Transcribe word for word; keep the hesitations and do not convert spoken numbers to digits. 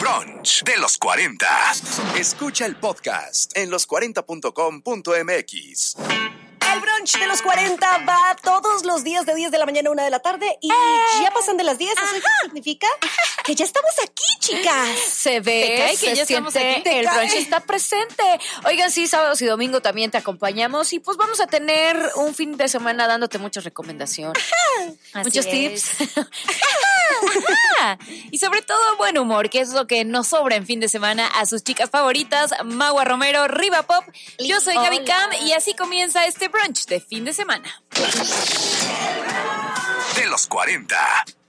brunch de los cuarenta. Escucha el podcast en los cuarenta punto com punto m x. El brunch de los cuarenta va todos los días de diez de la mañana a una de la tarde y eh, ya pasan de las diez. ¿Eso qué significa? Que ya estamos aquí, chicas. Se ve cae, que ya estamos aquí. El cae. brunch está presente. Oigan, sí, sábados y domingo también te acompañamos y pues vamos a tener un fin de semana dándote muchas recomendaciones. Así muchos es. tips. Y sobre todo buen humor, que es lo que nos sobra en fin de semana a sus chicas favoritas, Magua Romero, Riva Pop. Yo soy Gaby Cam y así comienza este brunch de fin de semana. De los cuarenta.